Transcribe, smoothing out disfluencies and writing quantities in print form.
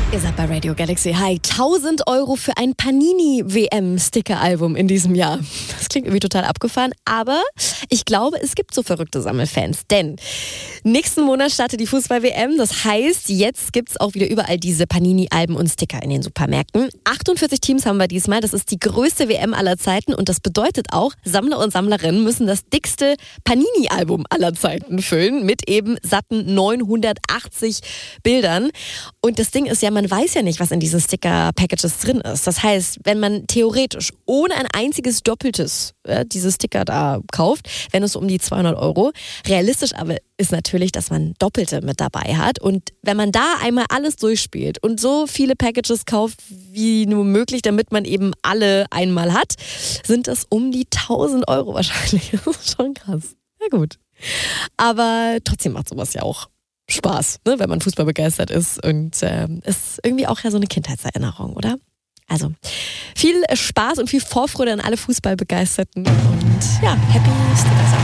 Ihr seid bei Radio Galaxy. Hi, 1.000 € für ein Panini-WM-Sticker-Album in diesem Jahr. Das klingt irgendwie total abgefahren, aber ich glaube, es gibt so verrückte Sammelfans. Denn nächsten Monat startet die Fußball-WM. Das heißt, jetzt gibt es auch wieder überall diese Panini-Alben und Sticker in den Supermärkten. 48 Teams haben wir diesmal. Das ist die größte WM aller Zeiten. Und das bedeutet auch, Sammler und Sammlerinnen müssen das dickste Panini-Album aller Zeiten füllen. Mit eben satten 980 Bildern. Und das Ding ist ja, man weiß ja nicht, was in diesen Sticker-Packages drin ist. Das heißt, wenn man theoretisch ohne ein einziges doppeltes diese Sticker da kauft, wenn es um die 200 €. Realistisch aber ist natürlich, dass man doppelte mit dabei hat. Und wenn man da einmal alles durchspielt und so viele Packages kauft, wie nur möglich, damit man eben alle einmal hat, sind das um die 1.000 € wahrscheinlich. Das ist schon krass. Ja gut. Aber trotzdem macht sowas ja auch Spaß, ne, wenn man Fußball begeistert ist und ist irgendwie auch ja so eine Kindheitserinnerung, oder? Also viel Spaß und viel Vorfreude an alle Fußballbegeisterten und ja, happy Sticker.